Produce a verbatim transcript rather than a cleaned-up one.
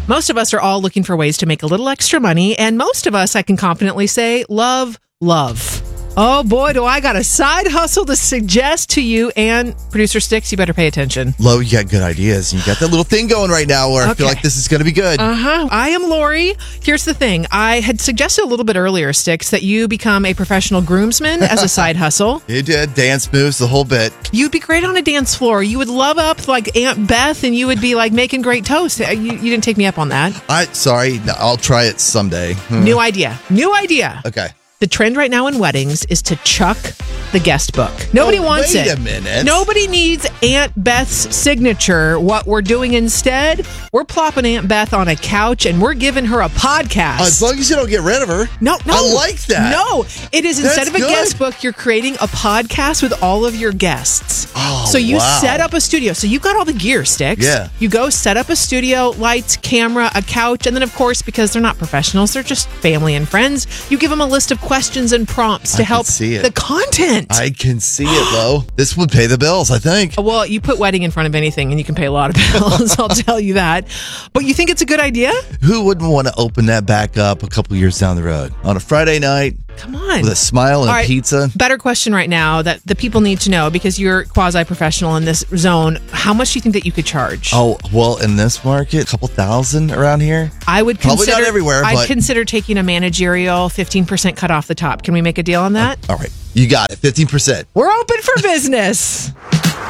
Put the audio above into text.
Most of us are all looking for ways to make a little extra money, and most of us, I can confidently say, love, love. Oh boy, do I got a side hustle to suggest to you, and producer Sticks, you better pay attention. Lo, you got good ideas. You got that little thing going right now where okay. I feel like this is going to be good. Uh-huh. I am Lori. Here's the thing. I had suggested a little bit earlier, Sticks, that you become a professional groomsman as a side hustle. You did. Dance moves, the whole bit. You'd be great on a dance floor. You would love up like Aunt Beth, and you would be like making great toast. You, you didn't take me up on that. I Sorry. No, I'll try it someday. Hmm. New idea. New idea. Okay. The trend right now in weddings is to chuck the guest book. Nobody oh, wants wait it. Wait a minute. Nobody needs Aunt Beth's signature. What we're doing instead, we're plopping Aunt Beth on a couch and we're giving her a podcast. As long as you don't get rid of her. No, no. I like that. No, it is instead That's of a good. guest book, you're creating a podcast with all of your guests. Oh, so you wow. set up a studio. So you've got all the gear, Sticks. Yeah. You go set up a studio, lights, camera, a couch, and then of course, because they're not professionals, they're just family and friends, you give them a list of questions and prompts to I help can see it. the content. I can see it, Lo. This would pay the bills, I think. Well, you put wedding in front of anything and you can pay a lot of bills, I'll tell you that. But you think it's a good idea? Who wouldn't want to open that back up a couple years down the road? On a Friday night, Come on. with a smile and All a right, pizza? Better question right now that the people need to know, because you're quasi-professional in this zone. How much do you think that you could charge? Oh, well, in this market, a couple thousand around here? I would Probably consider not everywhere, I'd but- consider taking a managerial fifteen percent cut off the top. Can we make a deal on that? All right. You got it. fifteen percent. We're open for business.